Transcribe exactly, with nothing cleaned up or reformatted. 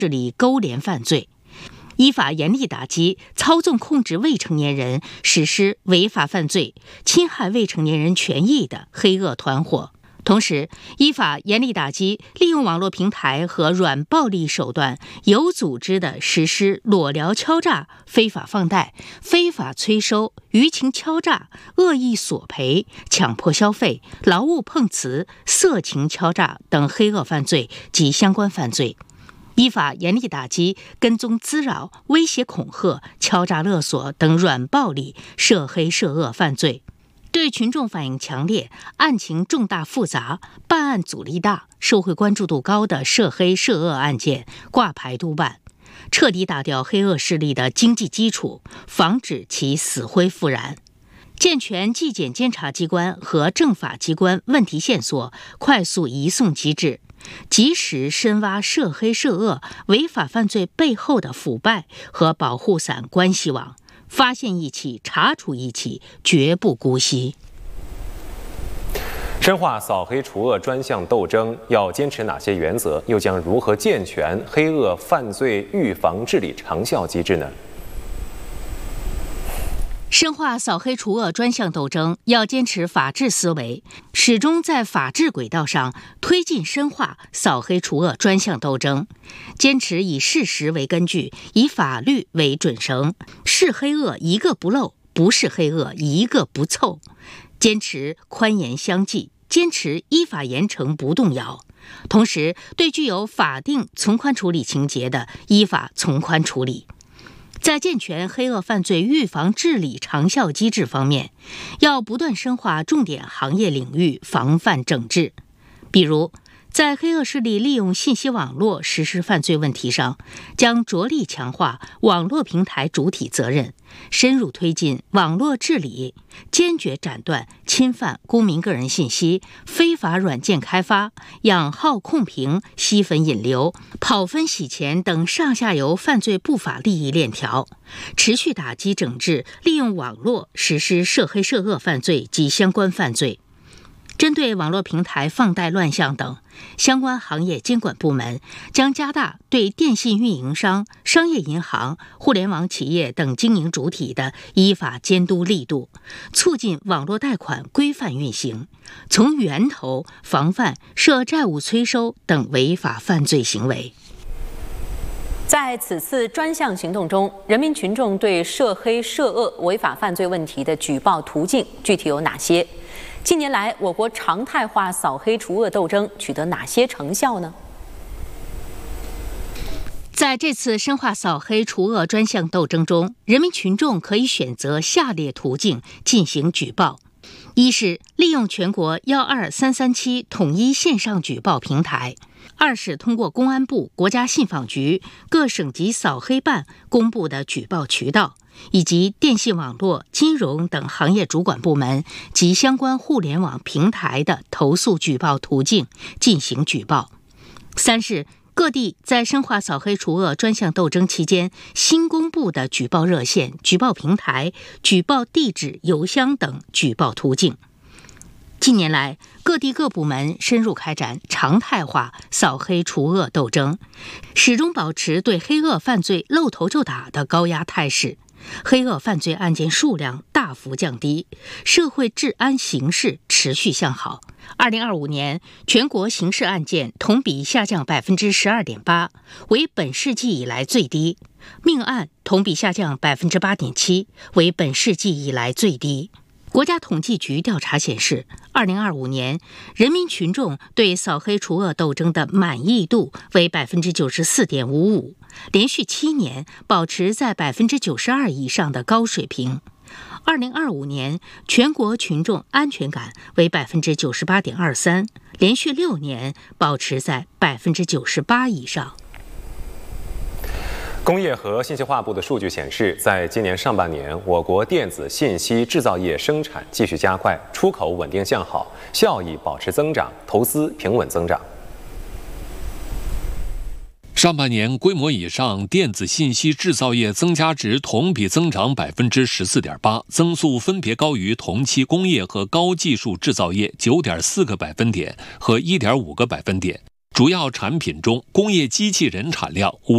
治理勾连犯罪，依法严厉打击操纵控制未成年人实施违法犯罪、侵害未成年人权益的黑恶团伙。同时，依法严厉打击利用网络平台和软暴力手段有组织地实施裸聊敲诈、非法放贷、非法催收、舆情敲诈、恶意索赔、强迫消费、劳务碰瓷、色情敲诈等黑恶犯罪及相关犯罪。依法严厉打击跟踪滋扰、威胁恐吓、敲诈勒索等软暴力、涉黑涉恶犯罪。对群众反映强烈、案情重大复杂、办案阻力大、社会关注度高的涉黑涉恶案件挂牌督办，彻底打掉黑恶势力的经济基础，防止其死灰复燃。健全纪检监察机关和政法机关问题线索快速移送机制，及时深挖涉黑涉恶违法犯罪背后的腐败和保护伞关系网，发现一起查处一起，绝不姑息。 深化扫黑除恶专项斗争要坚持哪些原则？又将如何健全黑恶犯罪预防治理长效机制呢？ 深化扫黑除恶专项斗争要坚持法治思维，始终在法治轨道上推进深化扫黑除恶专项斗争，坚持以事实为根据，以法律为准绳，是黑恶一个不漏，不是黑恶一个不凑，坚持宽严相济，坚持依法严惩不动摇。同时，对具有法定从宽处理情节的，依法从宽处理。在健全黑恶犯罪预防治理长效机制方面，要不断深化重点行业领域防范整治。比如，在黑恶势力利用信息网络实施犯罪问题上，将着力强化网络平台主体责任，深入推进网络治理，坚决斩断侵犯公民个人信息、非法软件开发、养号控评、吸粉引流、跑分洗钱等上下游犯罪不法利益链条，持续打击整治利用网络实施涉黑涉恶犯罪及相关犯罪。针对网络平台放贷乱象等，相关行业监管部门将加大对电信运营商、商业银行、互联网企业等经营主体的依法监督力度，促进网络贷款规范运行，从源头防范涉债务催收等违法犯罪行为。 在此次专项行动中，人民群众对涉黑涉恶违法犯罪问题的举报途径具体有哪些？近年来，我国常态化扫黑除恶斗争取得哪些成效呢？ 在这次深化扫黑除恶专项斗争中，人民群众可以选择下列途径进行举报：一是利用全国幺二三三七统一线上举报平台；二是通过公安部、国家信访局、各省级扫黑办公布的举报渠道，以及电信网络、金融等行业主管部门及相关互联网平台的投诉举报途径进行举报；三是各地在深化扫黑除恶专项斗争期间新公布的举报热线、举报平台、举报地址、邮箱等举报途径。近年来，各地各部门深入开展常态化扫黑除恶斗争，始终保持对黑恶犯罪露头就打的高压态势，黑恶犯罪案件数量大幅降低，社会治安形势持续向好。二零二五年，全国刑事案件同比下降百分之十二点八，为本世纪以来最低；命案同比下降百分之八点七，为本世纪以来最低。国家统计局调查显示，二零二五年人民群众对扫黑除恶斗争的满意度为百分之九十四点五五，连续七年保持在百分之九十二以上的高水平。二零二五年全国群众安全感为百分之九十八点二三，连续六年保持在百分之九十八以上。 工业和信息化部的数据显示，在今年上半年，我国电子信息制造业生产继续加快，出口稳定向好，效益保持增长，投资平稳增长。 上半年规模以上电子信息制造业增加值同比增长百分之十四点八，增速分别高于同期工业和高技术制造业九点四个百分点和一点五个百分点。主要产品中，工业机器人产量五